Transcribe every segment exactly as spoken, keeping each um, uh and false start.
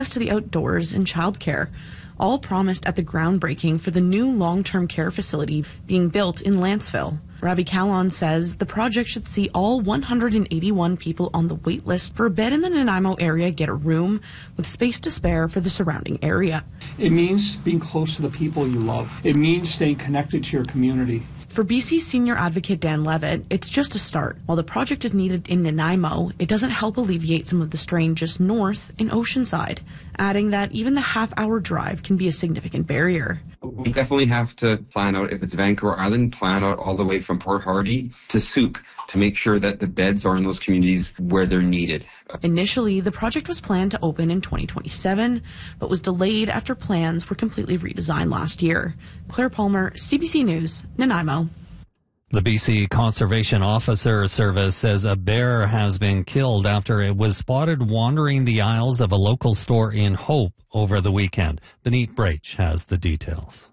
to the outdoors and childcare, all promised at the groundbreaking for the new long-term care facility being built in Lantzville. Ravi Kahlon says the project should see all one hundred eighty-one people on the wait list for a bed in the Nanaimo area get a room with space to spare for the surrounding area. It means being close to the people you love. It means staying connected to your community. For B C's senior advocate Dan Levitt, it's just a start. While the project is needed in Nanaimo, it doesn't help alleviate some of the strain just north in Oceanside, adding that even the half-hour drive can be a significant barrier. We definitely have to plan out, if it's Vancouver Island, plan out all the way from Port Hardy to Souk to make sure that the beds are in those communities where they're needed. Initially, the project was planned to open in twenty twenty-seven, but was delayed after plans were completely redesigned last year. Claire Palmer, C B C News, Nanaimo. The B C Conservation Officer Service says a bear has been killed after it was spotted wandering the aisles of a local store in Hope over the weekend. Benit Brach has the details.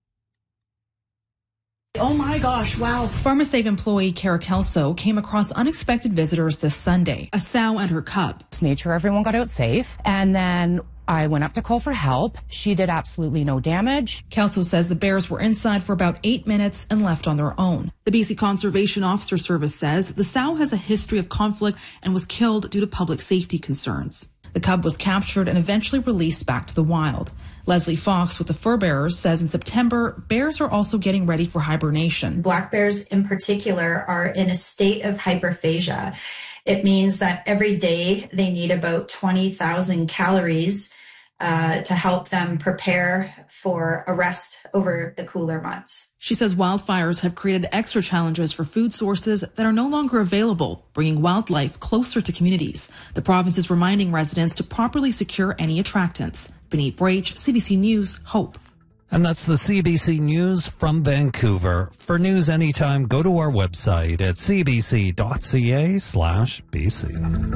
Oh my gosh, wow. PharmaSave employee Kara Kelso came across unexpected visitors this Sunday, a sow and her cub. Made sure everyone got out safe, and then I went up to call for help. She did absolutely no damage. Kelso says the bears were inside for about eight minutes and left on their own. The B C Conservation Officer Service says the sow has a history of conflict and was killed due to public safety concerns. The cub was captured and eventually released back to the wild. Leslie Fox with the Fur Bearers says in September, bears are also getting ready for hibernation. Black bears in particular are in a state of hyperphagia. It means that every day they need about twenty thousand calories uh, to help them prepare for a rest over the cooler months. She says wildfires have created extra challenges for food sources that are no longer available, bringing wildlife closer to communities. The province is reminding residents to properly secure any attractants. Benit Brach, C B C News, Hope. And that's the C B C News from Vancouver. For news anytime, go to our website at cbc.ca slash BC.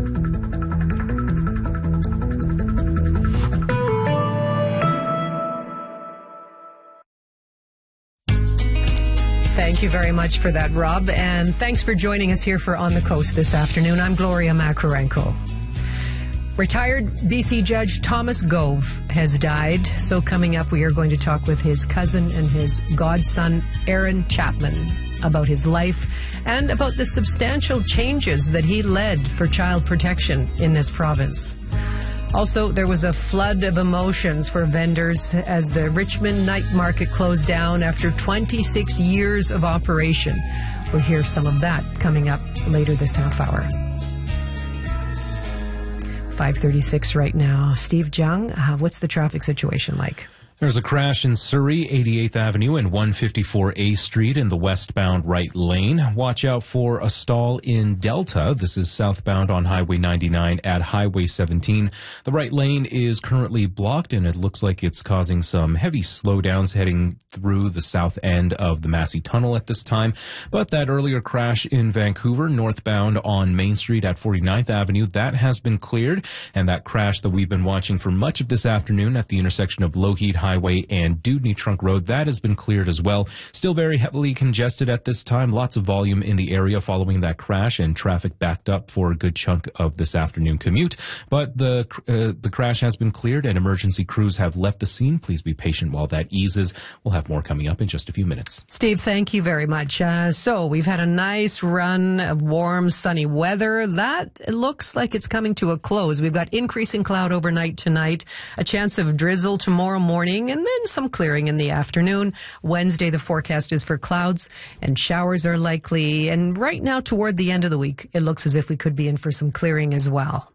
Thank you very much for that, Rob. And thanks for joining us here for On the Coast this afternoon. I'm Gloria Makarenko. Retired B C Judge Thomas Gove has died. So coming up, we are going to talk with his cousin and his godson, Aaron Chapman, about his life and about the substantial changes that he led for child protection in this province. Also, there was a flood of emotions for vendors as the Richmond night market closed down after twenty-six years of operation. We'll hear some of that coming up later this half hour. five thirty-six right now. Steve Jung, uh, what's the traffic situation like? There's a crash in Surrey, eighty-eighth Avenue and one fifty-four A Street in the westbound right lane. Watch out for a stall in Delta. This is southbound on Highway ninety-nine at Highway seventeen. The right lane is currently blocked, and it looks like it's causing some heavy slowdowns heading through the south end of the Massey Tunnel at this time. But that earlier crash in Vancouver, northbound on Main Street at forty-ninth Avenue, that has been cleared. And that crash that we've been watching for much of this afternoon at the intersection of Lougheed Highway and Dewdney Trunk Road, that has been cleared as well. Still very heavily congested at this time. Lots of volume in the area following that crash, and traffic backed up for a good chunk of this afternoon commute. But the uh, the crash has been cleared and emergency crews have left the scene. Please be patient while that eases. We'll have more coming up in just a few minutes. Steve, thank you very much. Uh, so we've had a nice run of warm, sunny weather. That looks like it's coming to a close. We've got increasing cloud overnight tonight, a chance of drizzle tomorrow morning, and then some clearing in the afternoon. Wednesday, the forecast is for clouds and showers are likely. And right now, toward the end of the week, it looks as if we could be in for some clearing as well.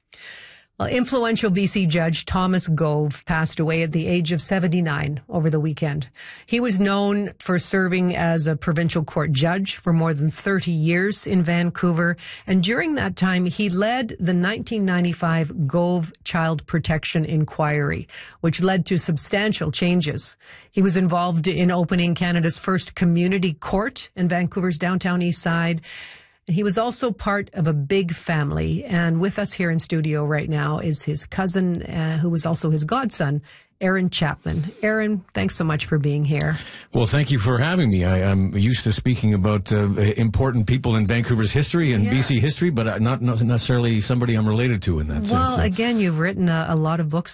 Well, influential B C Judge Thomas Gove passed away at the age of seventy-nine over the weekend. He was known for serving as a provincial court judge for more than thirty years in Vancouver. And during that time, he led the nineteen ninety-five Gove Child Protection Inquiry, which led to substantial changes. He was involved in opening Canada's first community court in Vancouver's downtown east side. He was also part of a big family, and with us here in studio right now is his cousin, uh, who was also his godson, Aaron Chapman. Aaron, thanks so much for being here. Well, thank you for having me. I, I'm used to speaking about uh, important people in Vancouver's history and yeah. B C history, but not, not necessarily somebody I'm related to in that well, sense. Well, again, you've written a, a lot of books